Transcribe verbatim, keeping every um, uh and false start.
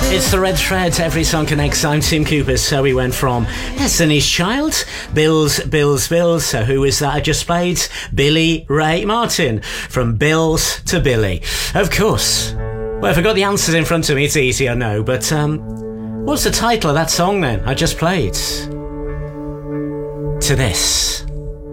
It's the red thread. Every song connects. I'm Tim Cooper. So we went from Destiny's Child, Bills, Bills, Bills. So who is that I just played? Billy Ray Martin. From Bills to Billy. Of course. Well, if I got the answers in front of me, it's easy, I know. But um, what's the title of that song then I just played? To this.